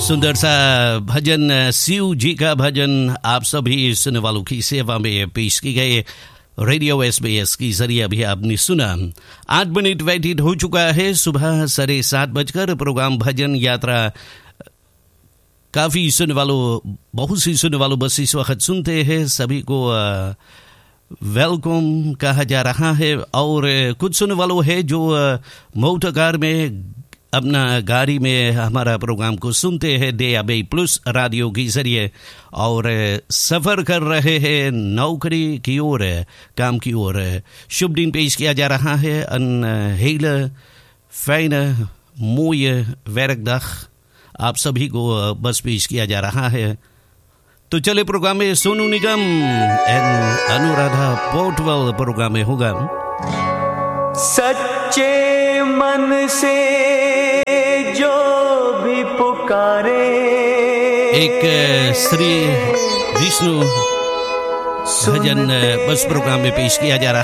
सुंदर सा भजन, शिव जी का भजन आप सभी सुनने वालों की सेवा में पेश की गई रेडियो SBS के जरिए अभी आपने सुना। 8 मिनट व्यतीत हो चुका है सुबह 7:30 प्रोग्राम भजन यात्रा। काफ़ी सुनने वालों, बहुत सी सुनने वालों बस इस वक्त सुनते हैं, सभी को वेलकम कहा जा रहा है। और कुछ सुनने वालों है जो मोटर कार में अपना गाड़ी में हमारा प्रोग्राम को सुनते हैं DAB+ रेडियो के जरिए और सफ़र कर रहे हैं नौकरी की ओर, काम की ओर। शुभ दिन पेश किया जा रहा है। Een hele fijne, mooie werkdag आप सभी को बस पेश किया जा रहा है। तो चले प्रोग्राम में सोनू निगम एंड अनुराधा पोर्टवेल प्रोग्राम में होगा। सच्चे मन से जो भी पुकारे, एक श्री विष्णु भजन बस प्रोग्राम में पेश किया जा रहा